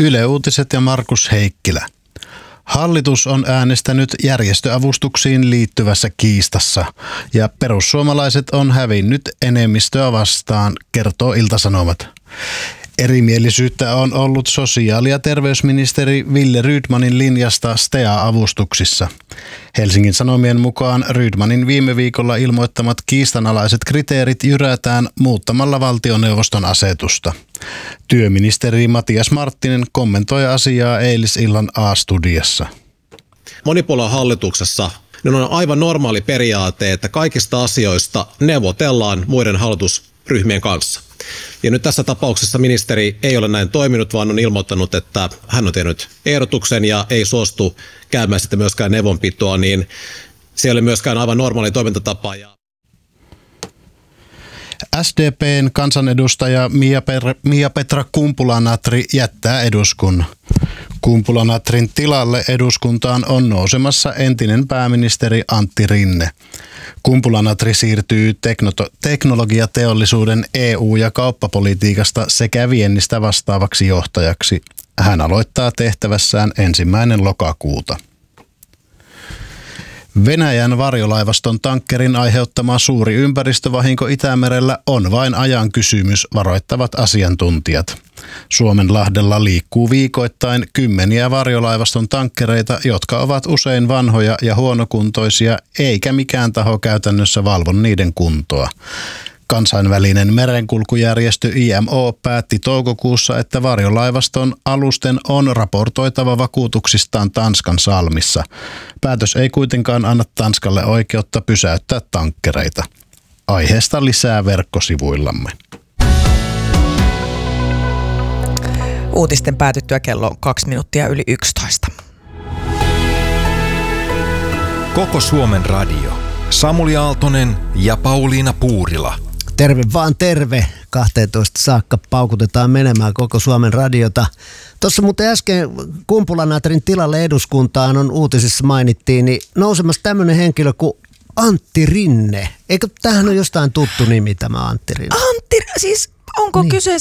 Yle Uutiset ja Markus Heikkilä. Hallitus on äänestänyt järjestöavustuksiin liittyvässä kiistassa ja perussuomalaiset on hävinnyt enemmistöä vastaan, kertoo Ilta-Sanomat. Erimielisyyttä on ollut sosiaali- ja terveysministeri Wille Rydmanin linjasta STEA-avustuksissa. Helsingin Sanomien mukaan Rydmanin viime viikolla ilmoittamat kiistanalaiset kriteerit jyrätään muuttamalla valtioneuvoston asetusta. Työministeri Matias Marttinen kommentoi asiaa eilisillan A-studiossa. Monipuoluehallituksessa on aivan normaali periaate, että kaikista asioista neuvotellaan muiden hallitusryhmien kanssa. Ja nyt tässä tapauksessa ministeri ei ole näin toiminut, vaan on ilmoittanut, että hän on tehnyt ehdotuksen ja ei suostu käymään sitten myöskään neuvonpitoa, niin se ei ole myöskään aivan normaali toimintatapa. SDP:n kansanedustaja Mia-Petra Kumpula-Natri jättää eduskunnan. Kumpula-Natrin tilalle eduskuntaan on nousemassa entinen pääministeri Antti Rinne. Kumpula-Natri siirtyy teknologiateollisuuden EU- ja kauppapolitiikasta sekä viennistä vastaavaksi johtajaksi. Hän aloittaa tehtävässään 1. lokakuuta. Venäjän varjolaivaston tankkerin aiheuttama suuri ympäristövahinko Itämerellä on vain ajan kysymys, varoittavat asiantuntijat. Suomenlahdella liikkuu viikoittain kymmeniä varjolaivaston tankkereita, jotka ovat usein vanhoja ja huonokuntoisia, eikä mikään taho käytännössä valvo niiden kuntoa. Kansainvälinen merenkulkujärjestö IMO päätti toukokuussa, että varjolaivaston alusten on raportoitava vakuutuksistaan Tanskan salmissa. Päätös ei kuitenkaan anna Tanskalle oikeutta pysäyttää tankkereita. Aiheesta lisää verkkosivuillamme. Uutisten päätyttyä kello 11:02. Koko Suomen radio. Samuli Aaltonen ja Pauliina Puurila. Terve vaan terve. 12 saakka paukutetaan menemään koko Suomen radiota. Tuossa muuten äsken Kumpula-Natrin tilalle eduskuntaan on uutisissa mainittiin, niin nousemassa tämmöinen henkilö kuin Antti Rinne. Eikö tämähän ole jostain tuttu nimi tämä Antti Rinne? Siis onko kyseessä